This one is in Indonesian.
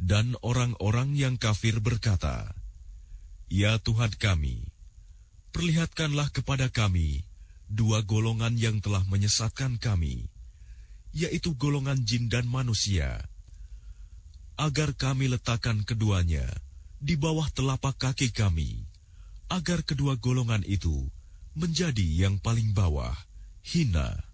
Dan orang-orang yang kafir berkata, "Ya Tuhan kami, perlihatkanlah kepada kami dua golongan yang telah menyesatkan kami, yaitu golongan jin dan manusia, agar kami letakkan keduanya di bawah telapak kaki kami, agar kedua golongan itu menjadi yang paling bawah, hina."